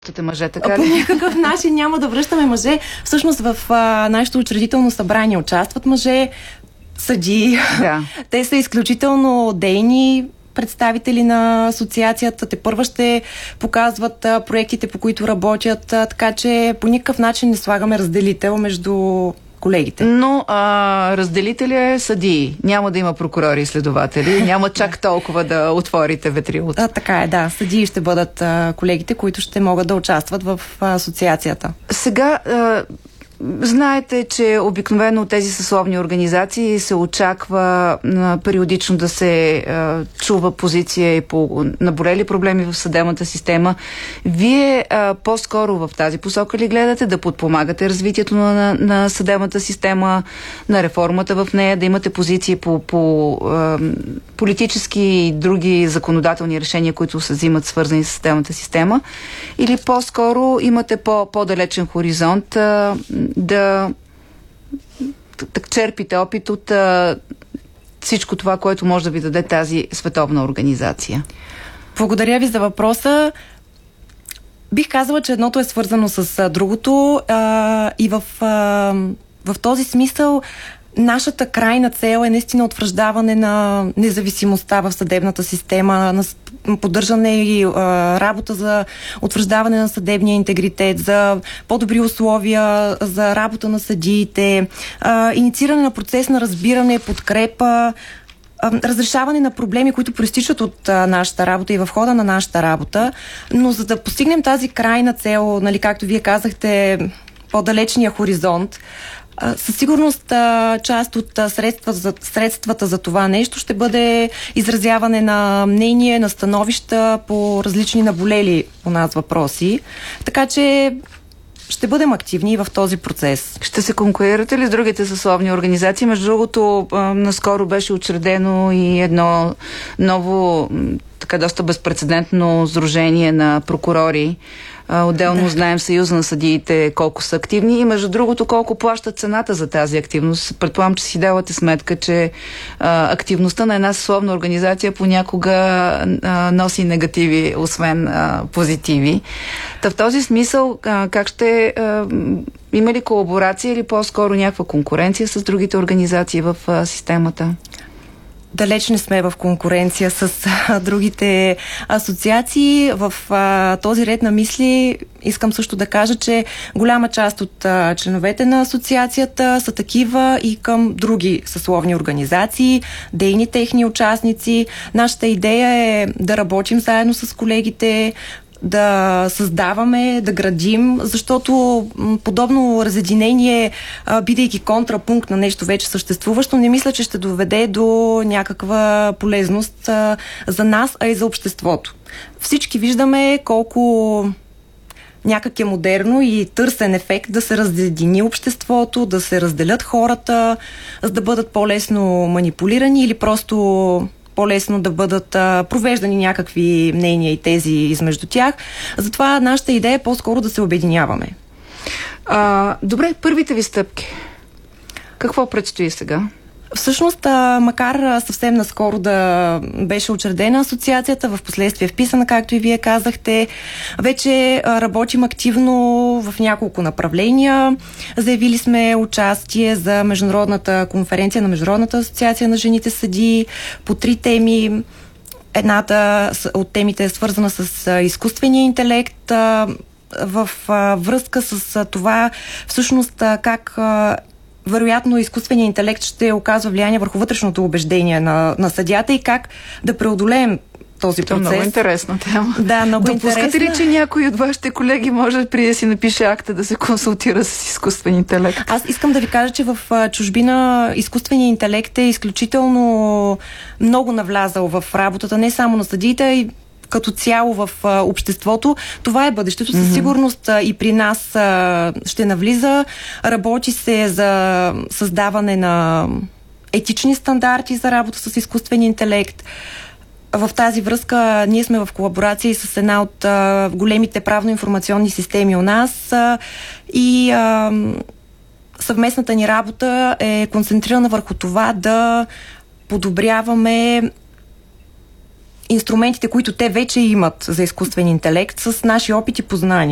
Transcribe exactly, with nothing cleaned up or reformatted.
Мъже, така по никакъв начин няма да връщаме мъже. Всъщност в а, нашето учредително събрание участват мъже, съдии. Да. Те са изключително дейни представители на асоциацията. Те първа ще показват а, проектите, по които работят, а, така че по никакъв начин не слагаме разделител между колегите. Но а, разделителя е съдии. Няма да има прокурори и следователи. Няма чак толкова да отворите ветрилото. А, така е, да. Съдии ще бъдат а, колегите, които ще могат да участват в а, асоциацията. Сега, а, знаете, че обикновено от тези съсловни организации се очаква а, периодично да се а, чува позиция и по наболели проблеми в съдебната система. Вие а, по-скоро в тази посока ли гледате да подпомагате развитието на, на, на съдебната система, на реформата в нея, да имате позиции по, по а, политически и други законодателни решения, които се взимат свързани с съдебната система? Или по-скоро имате по, по-далечен хоризонт а, да так черпите опит от а, всичко това, което може да ви даде тази световна организация? Благодаря ви за въпроса. Бих казала, че едното е свързано с а, другото а, и в, а, в този смисъл нашата крайна цел е наистина утвърждаване на независимостта в съдебната система, на поддържане и а, работа за утвърждаване на съдебния интегритет, за по-добри условия за работа на съдиите, а, иницииране на процес на разбиране, подкрепа, а, разрешаване на проблеми, които проистичат от а, нашата работа и в хода на нашата работа. Но за да постигнем тази крайна цел, нали, както вие казахте, по-далечния хоризонт, със сигурност част от средства за, средствата за това нещо ще бъде изразяване на мнение, на становища по различни наболели у нас въпроси. Така че ще бъдем активни в този процес. Ще се конкурирате ли с другите съсловни организации? Между другото, наскоро беше учредено и едно ново, така доста безпрецедентно сдружение на прокурори. Отделно да. Знаем Съюза на съдиите колко са активни и между другото колко плащат цената за тази активност. Предполагам, че си давате сметка, че а, активността на една съсловна организация понякога а, носи негативи, освен а, позитиви. Та в този смисъл, а, как ще а, има ли колаборация или по-скоро някаква конкуренция с другите организации в а, системата? Далеч не сме в конкуренция с а, другите асоциации. В а, този ред на мисли искам също да кажа, че голяма част от а, членовете на асоциацията са такива и към други съсловни организации, дейни техни участници. Нашата идея е да работим заедно с колегите, да създаваме, да градим, защото подобно разединение, бидейки контрапункт на нещо вече съществуващо, не мисля, че ще доведе до някаква полезност за нас, а и за обществото. Всички виждаме колко някак е модерно и търсен ефект да се разедини обществото, да се разделят хората, за да бъдат по-лесно манипулирани или просто по-лесно да бъдат а, провеждани някакви мнения и тези измежду тях. Затова нашата идея е по-скоро да се обединяваме. А, добре, първите ви стъпки. Какво предстои сега? Всъщност, а, макар а, съвсем наскоро да беше учредена асоциацията, в последствие вписана, както и вие казахте, вече а, работим активно в няколко направления. Заявили сме участие за Международната конференция на Международната асоциация на жените съдии по три теми. Едната от темите е свързана с а, изкуствения интелект, а, в а, връзка с а, това всъщност а, как а, вероятно изкуственият интелект ще оказва влияние върху вътрешното убеждение на, на съдията и как да преодолеем този процес. Това е много интересна тема. Да, много Допускате интересна. ли, че някой от вашите колеги може преди да си напише акта да се консултира с изкуствен интелект? Аз искам да ви кажа, че в чужбина изкуственият интелект е изключително много навлязал в работата не само на съдиите, а и като цяло в а, обществото. Това е бъдещето. Със сигурност а, и при нас а, ще навлиза. Работи се за създаване на етични стандарти за работа с изкуствен интелект. В тази връзка ние сме в колаборация и с една от а, големите правно-информационни системи у нас а, и а, съвместната ни работа е концентрирана върху това да подобряваме инструментите, които те вече имат за изкуствен интелект с наши опит и познания.